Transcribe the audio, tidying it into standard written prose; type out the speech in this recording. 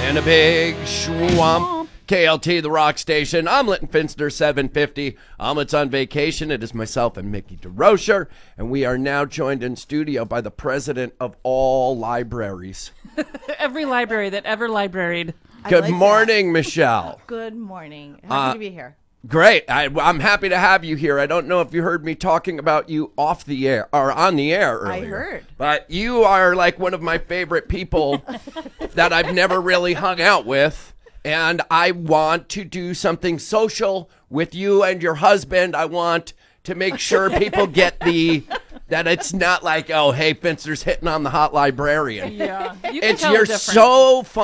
in a big swamp. KLT, the rock station. Omelet and Finster 750. Omelet's on vacation. It is myself and Mickey DeRocher, and we are now joined in studio by the president of all libraries. Every library that ever libraried. Good morning, Michelle. Good morning. Happy to be here. Great. I'm happy to have you here. I don't know if you heard me talking about you off the air or on the air earlier. I heard. But you are like one of my favorite people that I've never really hung out with. And I want to do something social with you and your husband. I want to make sure people get that it's not like, oh, hey, Finster's hitting on the hot librarian. Yeah. You can tell You're the difference. so fun.